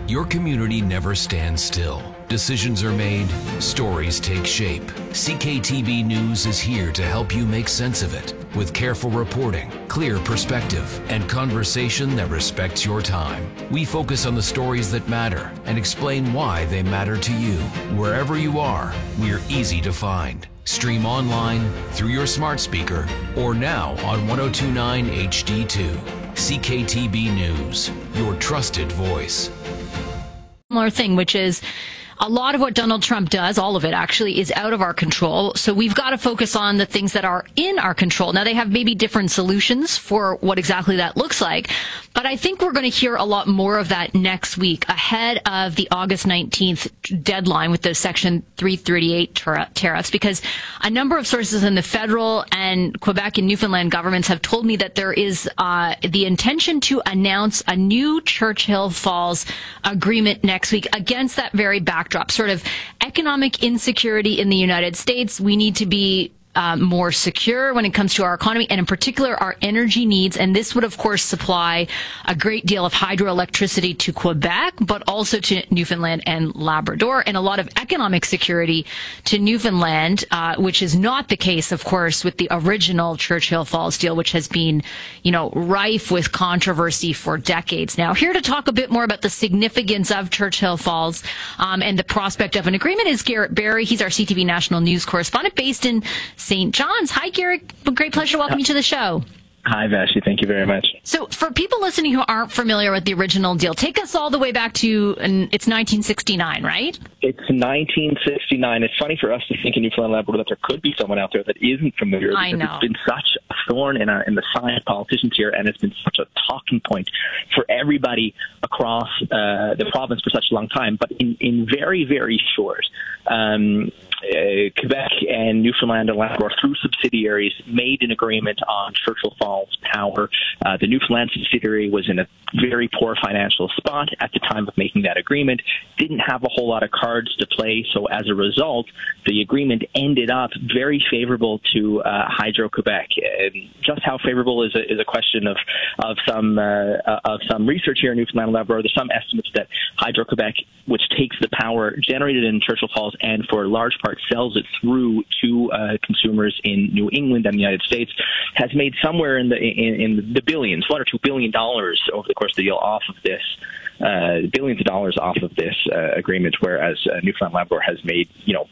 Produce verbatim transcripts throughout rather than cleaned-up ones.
Your community never stands still. Decisions are made, stories take shape. C K T B News is here to help you make sense of it with careful reporting, clear perspective, and conversation that respects your time. We focus on the stories that matter and explain why they matter to you. Wherever you are, we're easy to find. Stream online, through your smart speaker, or now on ten twenty-nine H D two. C K T B News, your trusted voice. Similar thing, which is a lot of what Donald Trump does, all of it actually, is out of our control. So we've got to focus on the things that are in our control. Now, they have maybe different solutions for what exactly that looks like, but I think we're going to hear a lot more of that next week ahead of the August nineteenth deadline with the Section three thirty-eight tar- tariffs, because a number of sources in the federal and Quebec and Newfoundland governments have told me that there is uh, the intention to announce a new Churchill Falls agreement next week against that very backdrop. Sort of economic insecurity in the United States. We need to be Uh, more secure when it comes to our economy, and in particular our energy needs. And this would, of course, supply a great deal of hydroelectricity to Quebec, but also to Newfoundland and Labrador, and a lot of economic security to Newfoundland, uh, which is not the case, of course, with the original Churchill Falls deal, which has been, you know, rife with controversy for decades now. Here to talk a bit more about the significance of Churchill Falls um, and the prospect of an agreement is Garrett Barry. He's our C T V National News correspondent based in Saint John's. Hi, Garrett. Great pleasure to welcome you to the show. Hi, Vashti. Thank you very much. So for people listening who aren't familiar with the original deal, take us all the way back to, and it's nineteen sixty-nine, right? It's nineteen sixty-nine. It's funny for us to think in Newfoundland and Labrador that there could be someone out there that isn't familiar. I know. It's been such a thorn in, our, in the side of politicians here, and it's been such a talking point for everybody across uh, the province for such a long time. But in, in very, very short, um, uh, Quebec and Newfoundland and Labrador, through subsidiaries, made an agreement on Churchill Falls Power. Uh, the Newfoundland subsidiary was in a very poor financial spot at the time of making that agreement, didn't have a whole lot of cards to play, so as a result, the agreement ended up very favorable to uh, Hydro-Quebec. And just how favorable is a, is a question of of some uh, of some research here in Newfoundland and Labrador. There's some estimates that Hydro-Quebec, which takes the power generated in Churchill Falls and for a large part sells it through to uh, consumers in New England and the United States, has made somewhere in the in, in the billions, one or two billion dollars over the course of the deal off of this, uh, billions of dollars off of this uh, agreement, whereas uh, Newfoundland Labrador has made, you know,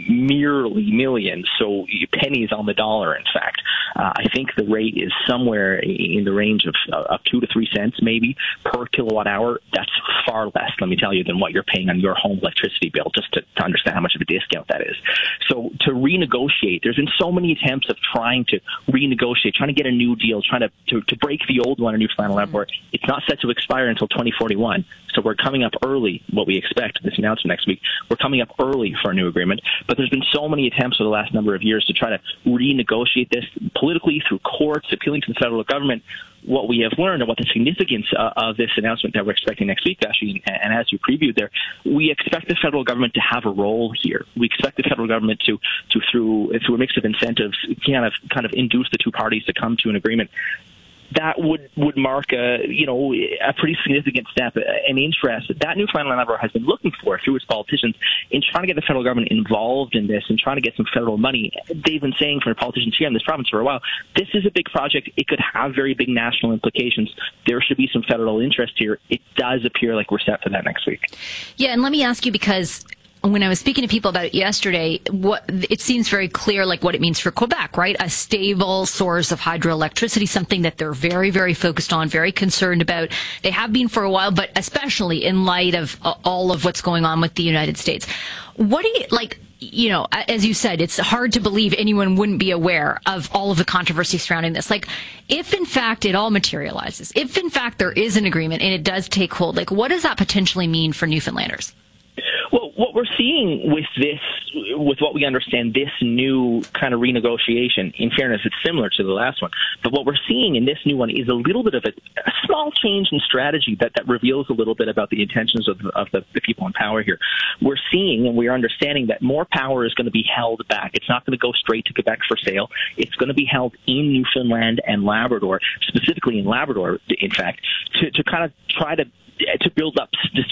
merely millions, so pennies on the dollar, in fact. Uh, I think the rate is somewhere in the range of, of two to three cents maybe per kilowatt hour. That's far less, let me tell you, than what you're paying on your home electricity bill, just to, to understand how much of a discount that is. So to renegotiate, there's been so many attempts of trying to renegotiate, trying to get a new deal, trying to, to, to break the old one in Newfoundland and Labrador. It's not set to expire until twenty forty-one. So we're coming up early, what we expect, this announcement next week, we're coming up early for a new agreement. But there's been so many attempts over the last number of years to try to renegotiate this politically through courts, appealing to the federal government. What we have learned and what the significance uh, of this announcement that we're expecting next week, actually, and, and as you previewed there, we expect the federal government to have a role here. We expect the federal government to, to through through a mix of incentives, kind of kind of induce the two parties to come to an agreement. That would, would mark a, you know, a pretty significant step, an interest that Newfoundland and Labrador has been looking for through its politicians in trying to get the federal government involved in this and trying to get some federal money. They've been saying for politicians here in this province for a while, this is a big project. It could have very big national implications. There should be some federal interest here. It does appear like we're set for that next week. Yeah, and let me ask you, because when I was speaking to people about it yesterday, what it seems very clear, like what it means for Quebec, right? A stable source of hydroelectricity, something that they're very, very focused on, very concerned about. They have been for a while, but especially in light of uh, all of what's going on with the United States. What do you, like, you know, as you said, it's hard to believe anyone wouldn't be aware of all of the controversy surrounding this. Like, if in fact it all materializes, if in fact there is an agreement and it does take hold, like, what does that potentially mean for Newfoundlanders? Well, what we're seeing with this, with what we understand, this new kind of renegotiation, in fairness, it's similar to the last one. But what we're seeing in this new one is a little bit of a, a small change in strategy that, that reveals a little bit about the intentions of, of the, the people in power here. We're seeing and we are understanding that more power is going to be held back. It's not going to go straight to Quebec for sale. It's going to be held in Newfoundland and Labrador, specifically in Labrador, in fact, to, to kind of try to to build up